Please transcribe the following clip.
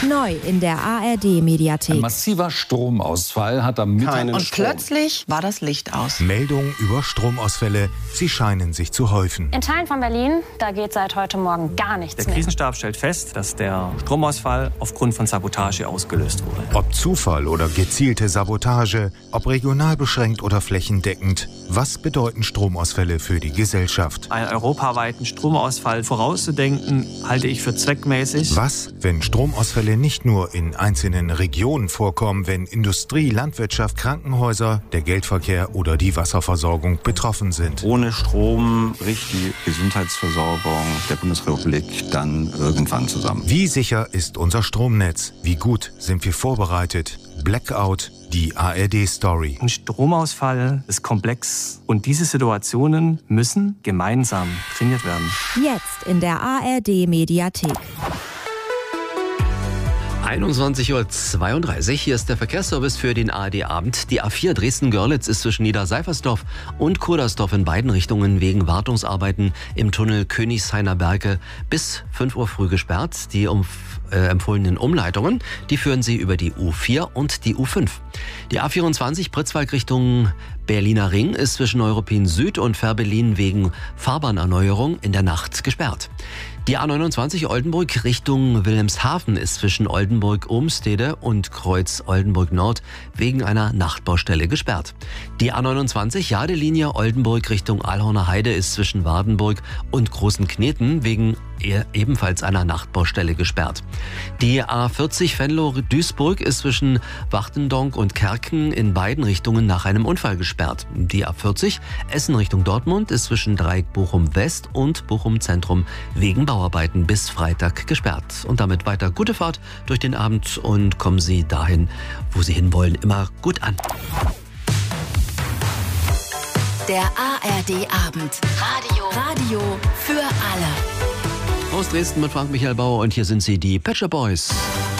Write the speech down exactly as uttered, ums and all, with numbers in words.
Neu in der A R D-Mediathek. Ein massiver Stromausfall hat am Mittag... Und Strom. Plötzlich war das Licht aus. Meldungen über Stromausfälle, sie scheinen sich zu häufen. In Teilen von Berlin, da geht seit heute Morgen gar nichts mehr. Der Krisenstab stellt fest, dass der Stromausfall aufgrund von Sabotage ausgelöst wurde. Ob Zufall oder gezielte Sabotage, ob regional beschränkt oder flächendeckend, was bedeuten Stromausfälle für die Gesellschaft? Einen europaweiten Stromausfall vorauszudenken, halte ich für zweckmäßig. Was, wenn Stromausfälle nicht nur in einzelnen Regionen vorkommen, wenn Industrie, Landwirtschaft, Krankenhäuser, der Geldverkehr oder die Wasserversorgung betroffen sind? Ohne Strom bricht die Gesundheitsversorgung der Bundesrepublik dann irgendwann zusammen. Wie sicher ist unser Stromnetz? Wie gut sind wir vorbereitet? Blackout, die A R D-Story. Ein Stromausfall ist komplex und diese Situationen müssen gemeinsam trainiert werden. Jetzt in der A R D-Mediathek. einundzwanzig Uhr zweiunddreißig, hier ist der Verkehrsservice für den A R D-Abend. Die A vier Dresden-Görlitz ist zwischen Niederseifersdorf und Kudersdorf in beiden Richtungen wegen Wartungsarbeiten im Tunnel Königshainer Berge bis fünf Uhr früh gesperrt. Die um, äh, empfohlenen Umleitungen, die führen Sie über die U vier und die U fünf. Die A vierundzwanzig Pritzwalk Richtung Berliner Ring ist zwischen Neuruppin Süd und Fährberlin wegen Fahrbahnerneuerung in der Nacht gesperrt. Die A neunundzwanzig Oldenburg Richtung Wilhelmshaven ist zwischen Oldenburg-Ohmstede und Kreuz Oldenburg Nord wegen einer Nachtbaustelle gesperrt. Die A neunundzwanzig Jadelinie Oldenburg Richtung Alhorner Heide ist zwischen Wardenburg und Großen Kneten wegen ebenfalls einer Nachtbaustelle gesperrt. Die A vierzig Venlo-Duisburg ist zwischen Wachtendonk und Kerken in beiden Richtungen nach einem Unfall gesperrt. Die A vierzig Essen Richtung Dortmund ist zwischen Dreieck Bochum West und Bochum Zentrum wegen Bauarbeiten bis Freitag gesperrt. Und damit weiter gute Fahrt durch den Abend und kommen Sie dahin, wo Sie hinwollen, immer gut an. Der A R D-Abend. Radio. Radio für alle. Aus Dresden mit Frank Michael Bauer und hier sind sie, die Pet Shop Boys.